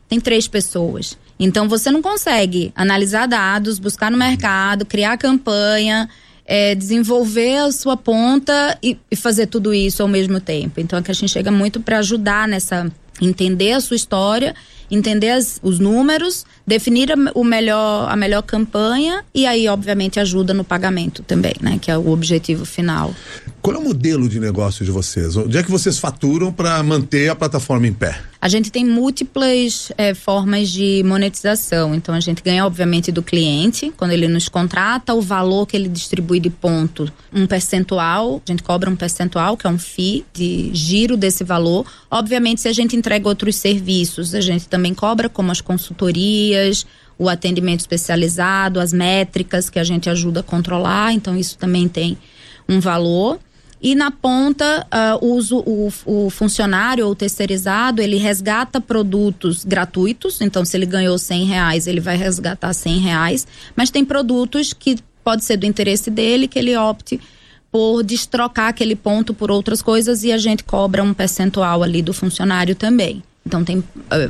tem 3 pessoas. Então você não consegue analisar dados, buscar no mercado, criar campanha, desenvolver a sua ponta e fazer tudo isso ao mesmo tempo. Então a gente chega muito para ajudar entender a sua história, entender os números, definir a melhor campanha e aí obviamente ajuda no pagamento também, né? Que é o objetivo final. Qual é o modelo de negócio de vocês? Onde é que vocês faturam para manter a plataforma em pé? A gente tem múltiplas formas de monetização. Então a gente ganha obviamente do cliente, quando ele nos contrata, o valor que ele distribui de ponto, um percentual, a gente cobra um percentual, que é um fee de giro desse valor. Obviamente, se a gente entrega outros serviços, a gente também cobra, como as consultorias, o atendimento especializado, as métricas que a gente ajuda a controlar, então isso também tem um valor. E na ponta, o funcionário ou terceirizado, ele resgata produtos gratuitos. Então, se ele ganhou R$100, ele vai resgatar R$100. Mas tem produtos que pode ser do interesse dele, que ele opte por destrocar aquele ponto por outras coisas e a gente cobra um percentual ali do funcionário também. Então, tem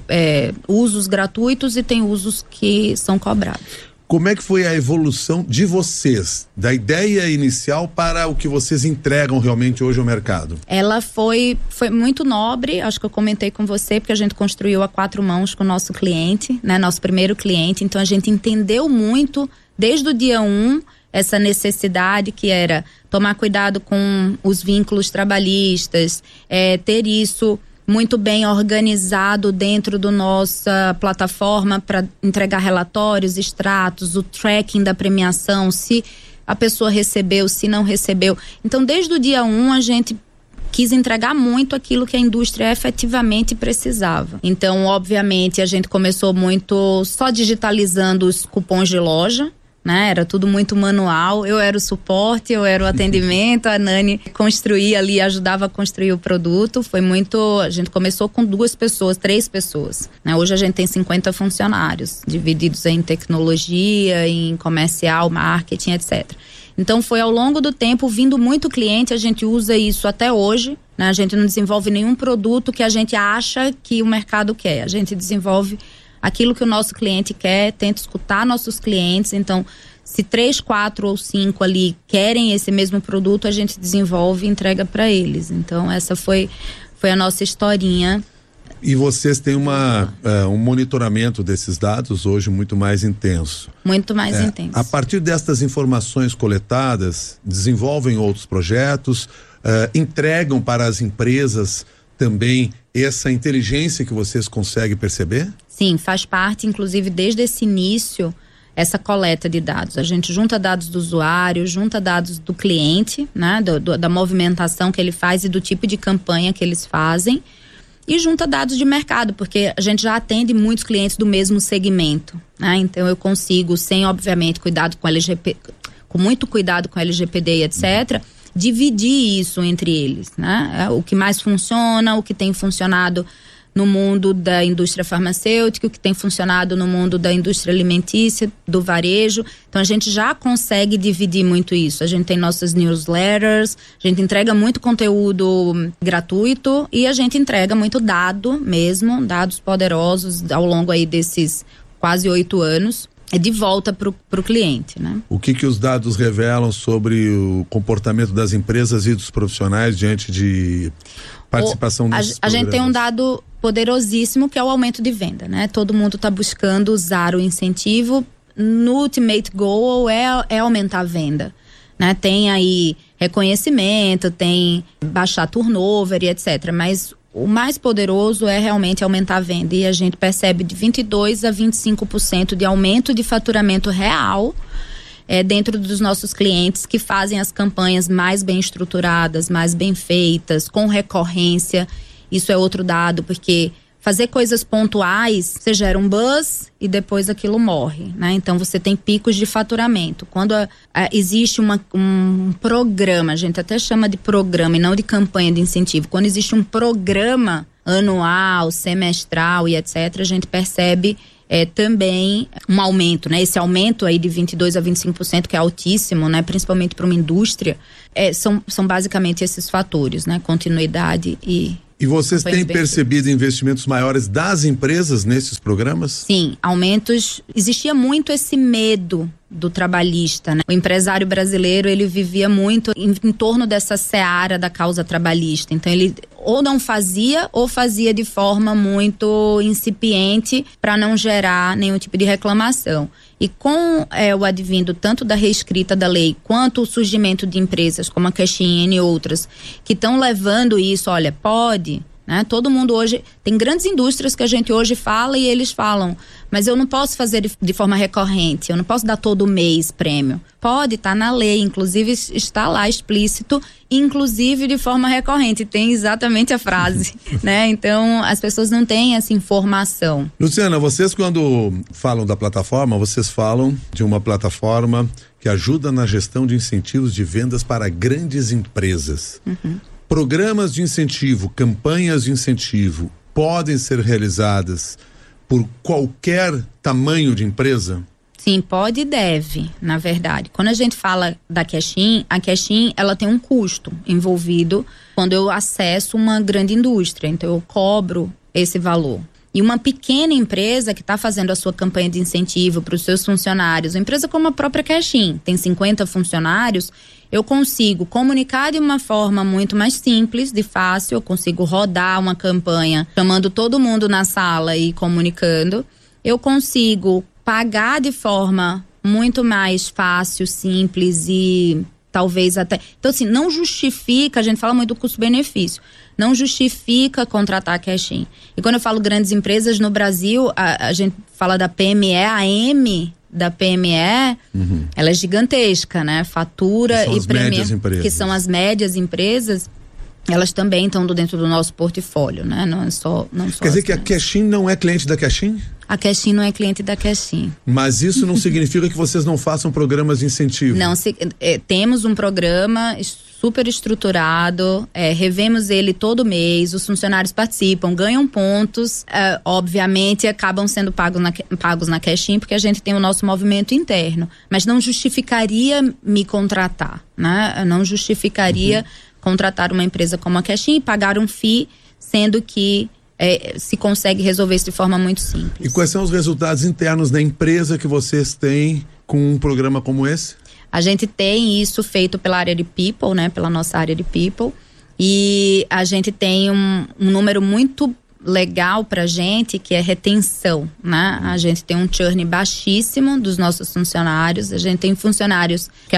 usos gratuitos e tem usos que são cobrados. Como é que foi a evolução de vocês, da ideia inicial para o que vocês entregam realmente hoje ao mercado? Ela foi muito nobre, acho que eu comentei com você, porque a gente construiu a 4 mãos com o nosso cliente, né? Nosso primeiro cliente, então a gente entendeu muito, desde o dia 1, essa necessidade que era tomar cuidado com os vínculos trabalhistas, ter isso muito bem organizado dentro da nossa plataforma para entregar relatórios, extratos, o tracking da premiação, se a pessoa recebeu, se não recebeu. Então, desde o dia 1, a gente quis entregar muito aquilo que a indústria efetivamente precisava. Então, obviamente, a gente começou muito só digitalizando os cupons de loja, né? Era tudo muito manual, eu era o suporte, eu era o atendimento, a Nani construía ali, ajudava a construir o produto, a gente começou com 2 pessoas, 3 pessoas, né? Hoje a gente tem 50 funcionários, divididos em tecnologia, em comercial, marketing, etc. Então foi ao longo do tempo, vindo muito cliente, a gente usa isso até hoje, né? A gente não desenvolve nenhum produto que a gente acha que o mercado quer, a gente desenvolve aquilo que o nosso cliente quer, tenta escutar nossos clientes. Então, se 3, 4 ou 5 ali querem esse mesmo produto, a gente desenvolve e entrega para eles. Então, essa foi a nossa historinha. E vocês têm um monitoramento desses dados hoje muito mais intenso. Muito mais intenso. A partir destas informações coletadas, desenvolvem outros projetos, entregam para as empresas também essa inteligência que vocês conseguem perceber? Sim, faz parte, inclusive, desde esse início, essa coleta de dados. A gente junta dados do usuário, junta dados do cliente, né, da movimentação que ele faz e do tipo de campanha que eles fazem, e junta dados de mercado, porque a gente já atende muitos clientes do mesmo segmento, né? Então eu consigo, obviamente, com muito cuidado com LGPD, etc., dividir isso entre eles, né? O que mais funciona, o que tem funcionado no mundo da indústria farmacêutica, o que tem funcionado no mundo da indústria alimentícia, do varejo. Então a gente já consegue dividir muito isso. A gente tem nossas newsletters, a gente entrega muito conteúdo gratuito e a gente entrega muito dado mesmo, dados poderosos ao longo aí desses quase 8 anos. De volta pro cliente, né? O que os dados revelam sobre o comportamento das empresas e dos profissionais diante de participação nesses programas? A gente tem um dado poderosíssimo que é o aumento de venda, né? Todo mundo está buscando usar o incentivo. No ultimate goal é aumentar a venda, né? Tem aí reconhecimento, tem baixar turnover e etc. Mas o mais poderoso é realmente aumentar a venda e a gente percebe de 22% a 25% de aumento de faturamento real dentro dos nossos clientes que fazem as campanhas mais bem estruturadas, mais bem feitas, com recorrência. Isso é outro dado, porque fazer coisas pontuais, você gera um buzz e depois aquilo morre, né? Então você tem picos de faturamento. Quando existe um programa, a gente até chama de programa e não de campanha de incentivo. Quando existe um programa anual, semestral e etc., a gente percebe também um aumento, né? Esse aumento aí de 22% a 25%, que é altíssimo, né? Principalmente para uma indústria, são basicamente esses fatores, né? Continuidade e E vocês têm percebido investimentos maiores das empresas nesses programas? Sim, aumentos. Existia muito esse medo do trabalhista, né? O empresário brasileiro, ele vivia muito em torno dessa seara da causa trabalhista. Então ele ou não fazia ou fazia de forma muito incipiente para não gerar nenhum tipo de reclamação. E com o advindo tanto da reescrita da lei quanto o surgimento de empresas como a Cashin e outras que estão levando isso, olha, pode, né? Todo mundo hoje, tem grandes indústrias que a gente hoje fala e eles falam, mas eu não posso fazer de forma recorrente, eu não posso dar todo mês prêmio. Pode, tá na lei, inclusive está lá explícito, inclusive de forma recorrente, tem exatamente a frase, né? Então, as pessoas não têm essa informação. Luciana, vocês quando falam da plataforma, vocês falam de uma plataforma que ajuda na gestão de incentivos de vendas para grandes empresas. Programas de incentivo, campanhas de incentivo podem ser realizadas por qualquer tamanho de empresa? Sim, pode e deve, na verdade. Quando a gente fala da Cashin, a Cashin, ela tem um custo envolvido quando eu acesso uma grande indústria. Então, eu cobro esse valor. E uma pequena empresa que está fazendo a sua campanha de incentivo para os seus funcionários, uma empresa como a própria Cashin, tem 50 funcionários, eu consigo comunicar de uma forma muito mais simples, de fácil, eu consigo rodar uma campanha chamando todo mundo na sala e comunicando. Eu consigo pagar de forma muito mais fácil, simples e talvez até... Então, assim, não justifica, a gente fala muito do custo-benefício, não justifica contratar a Cashin. E quando eu falo grandes empresas no Brasil, a gente fala da PME, a M da PME, ela é gigantesca, né? Fatura e premia, que são as médias empresas, elas também estão dentro do nosso portfólio, né? Não só Quer dizer que a Cashin não é cliente da Cashin? A Cashin não é cliente da Cashin. Mas isso não significa que vocês não façam programas de incentivo? Não, temos um programa super estruturado, revemos ele todo mês, os funcionários participam, ganham pontos, obviamente acabam sendo pagos na Cashin, porque a gente tem o nosso movimento interno, mas não justificaria me contratar, né? Não justificaria contratar uma empresa como a Cashin e pagar um FII, sendo que se consegue resolver isso de forma muito simples. E quais são os resultados internos da empresa que vocês têm com um programa como esse? A gente tem isso feito pela área de People, né? Pela nossa área de People. E a gente tem um número muito legal pra gente, que é retenção, né? A gente tem um churn baixíssimo dos nossos funcionários. A gente tem funcionários que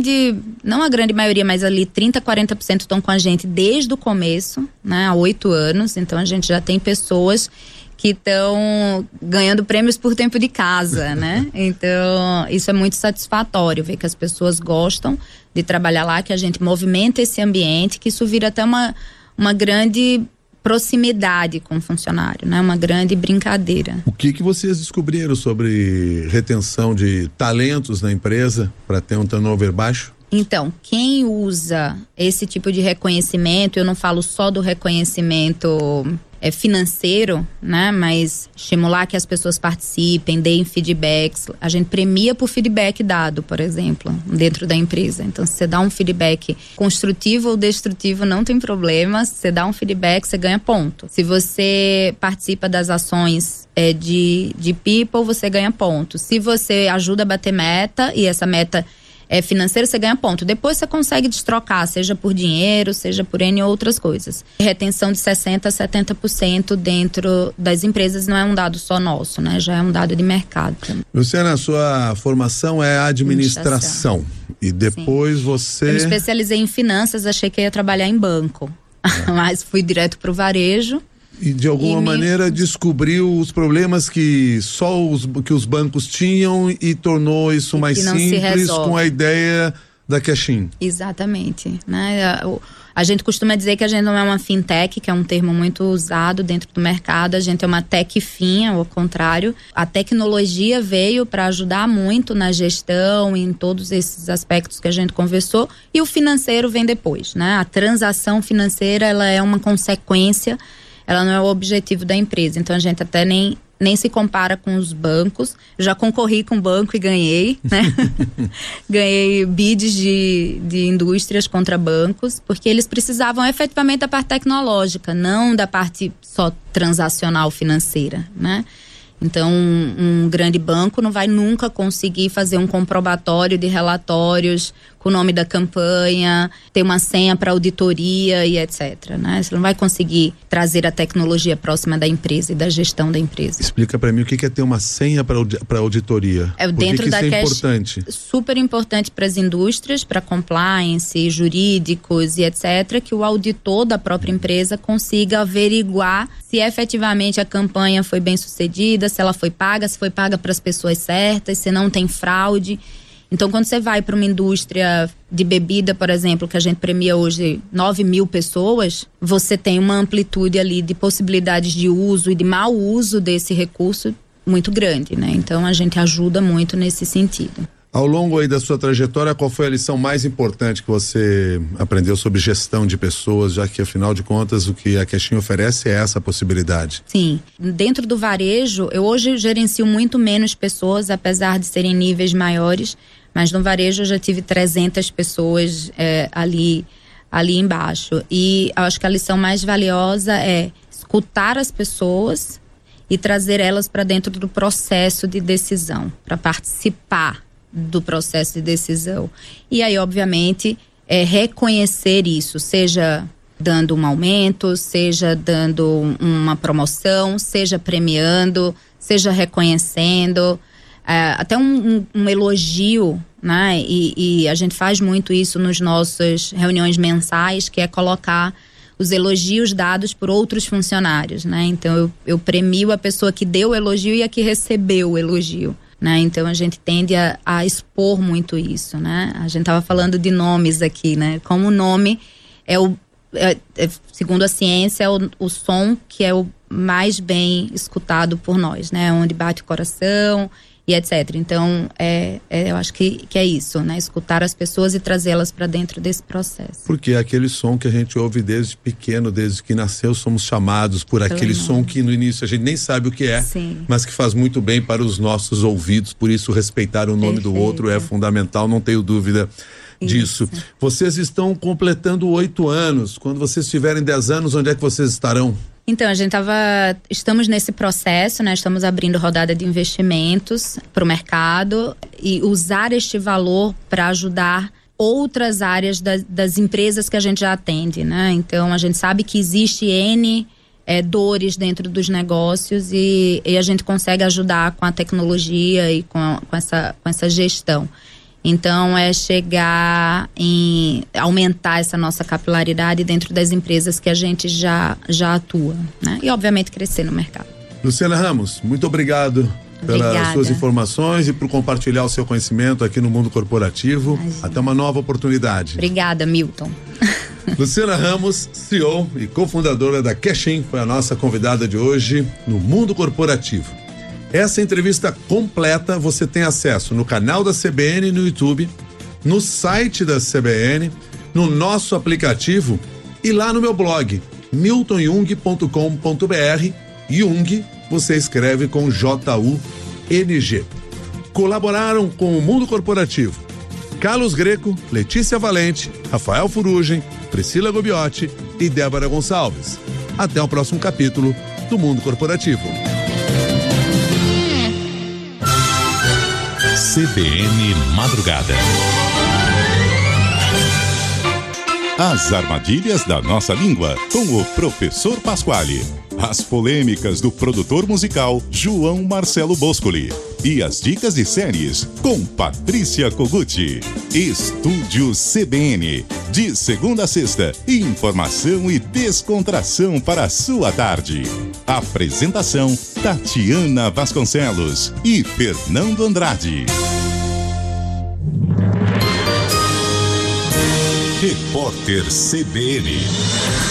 não a grande maioria, mas ali 30%, 40% estão com a gente desde o começo, né? Há 8 anos. Então a gente já tem pessoas que estão ganhando prêmios por tempo de casa, né? Então, isso é muito satisfatório, ver que as pessoas gostam de trabalhar lá, que a gente movimenta esse ambiente, que isso vira até uma grande proximidade com o funcionário, né? Uma grande brincadeira. O que vocês descobriram sobre retenção de talentos na empresa para ter um turnover baixo? Então, quem usa esse tipo de reconhecimento, eu não falo só do reconhecimento financeiro, né? Mas estimular que as pessoas participem, deem feedbacks. A gente premia por feedback dado, por exemplo, dentro da empresa. Então, se você dá um feedback construtivo ou destrutivo, não tem problema. Se você dá um feedback, você ganha ponto. Se você participa das ações de People, você ganha ponto. Se você ajuda a bater meta e essa meta financeiro, você ganha ponto. Depois você consegue destrocar, seja por dinheiro, seja por N outras coisas. Retenção de 60% a 70% dentro das empresas não é um dado só nosso, né? Já é um dado de mercado também. Luciana, a sua formação é administração. E depois você... Eu me especializei em finanças, achei que ia trabalhar em banco. Mas fui direto pro varejo. E de alguma maneira descobriu os problemas que os bancos tinham e tornou isso mais simples com a ideia da Cashin. Exatamente, né? A gente costuma dizer que a gente não é uma fintech, que é um termo muito usado dentro do mercado. A gente é uma tech-fin, ao contrário. A tecnologia veio para ajudar muito na gestão, em todos esses aspectos que a gente conversou, e o financeiro vem depois, né? A transação financeira, ela é uma consequência, ela não é o objetivo da empresa. Então a gente até nem nem se compara com os bancos. Já concorri com o banco e ganhei, né? Ganhei bids de indústrias contra bancos, porque eles precisavam efetivamente da parte tecnológica, não da parte só transacional financeira, né? Então, um grande banco não vai nunca conseguir fazer um comprobatório de relatórios com o nome da campanha, ter uma senha para auditoria e etc, né? Você não vai conseguir trazer a tecnologia próxima da empresa e da gestão da empresa. Explica para mim o que é ter uma senha para auditoria. Dentro da isso é importante? Super importante para as indústrias, para compliance, jurídicos e etc, que o auditor da própria empresa consiga averiguar se efetivamente a campanha foi bem sucedida, se ela foi paga, se foi paga para as pessoas certas, se não tem fraude. Então, quando você vai para uma indústria de bebida, por exemplo, que a gente premia hoje 9 mil pessoas, você tem uma amplitude ali de possibilidades de uso e de mau uso desse recurso muito grande, né? Então, a gente ajuda muito nesse sentido. Ao longo aí da sua trajetória, qual foi a lição mais importante que você aprendeu sobre gestão de pessoas, já que, afinal de contas, o que a Cashin oferece é essa possibilidade? Sim. Dentro do varejo, eu hoje gerencio muito menos pessoas, apesar de serem níveis maiores, mas no varejo eu já tive 300 pessoas ali embaixo. E eu acho que a lição mais valiosa é escutar as pessoas e trazer elas para dentro do processo de decisão, para participar do processo de decisão. E aí, obviamente, reconhecer isso, seja dando um aumento, seja dando uma promoção, seja premiando, seja reconhecendo, até um elogio, né? E a gente faz muito isso nas nossas reuniões mensais, que é colocar os elogios dados por outros funcionários, né? Então, eu premio a pessoa que deu o elogio e a que recebeu o elogio. Né? Então a gente tende a expor muito isso, né? A gente estava falando de nomes aqui, né? Como o nome segundo a ciência, é o som que é o mais bem escutado por nós, né? Onde bate o coração e etc. Então, eu acho que é isso, né? Escutar as pessoas e trazê-las para dentro desse processo. Porque é aquele som que a gente ouve desde pequeno, desde que nasceu, somos chamados por aquele som que no início a gente nem sabe o que é, sim, mas que faz muito bem para os nossos ouvidos, por isso respeitar o nome do outro é fundamental, não tenho dúvida disso. Isso. Vocês estão completando 8 anos, quando vocês tiverem 10 anos, onde é que vocês estarão? Então, estamos nesse processo, né? Estamos abrindo rodada de investimentos para o mercado e usar este valor para ajudar outras áreas das empresas que a gente já atende, né? Então, a gente sabe que existe N dores dentro dos negócios e a gente consegue ajudar com a tecnologia e com essa gestão. Então, chegar em aumentar essa nossa capilaridade dentro das empresas que a gente já atua, né? E, obviamente, crescer no mercado. Luciana Ramos, muito obrigado pelas suas informações e por compartilhar o seu conhecimento aqui no Mundo Corporativo. Imagina. Até uma nova oportunidade. Obrigada, Milton. Luciana Ramos, CEO e cofundadora da Cashin, foi a nossa convidada de hoje no Mundo Corporativo. Essa entrevista completa você tem acesso no canal da CBN no YouTube, no site da CBN, no nosso aplicativo e lá no meu blog, miltonjung.com.br. Jung você escreve com J-U-N-G. Colaboraram com o Mundo Corporativo Carlos Greco, Letícia Valente, Rafael Furugem, Priscila Gobiotti e Débora Gonçalves. Até o próximo capítulo do Mundo Corporativo. CBN Madrugada. As armadilhas da nossa língua, com o professor Pasquale. As polêmicas do produtor musical João Marcelo Boscoli. E as dicas de séries com Patrícia Koguchi. Estúdio CBN. De segunda a sexta, informação e descontração para a sua tarde. Apresentação Tatiana Vasconcelos e Fernando Andrade. Repórter CBN.